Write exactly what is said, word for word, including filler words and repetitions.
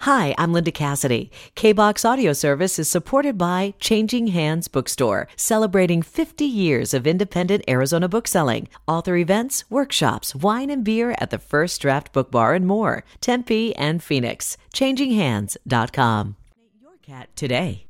Hi, I'm Linda Cassidy. K-BOX Audio Service is supported by Changing Hands Bookstore, celebrating fifty years of independent Arizona bookselling. Author events, workshops, wine and beer at the First Draft Book Bar and more. Tempe and Phoenix. changing hands dot com. Your cat today.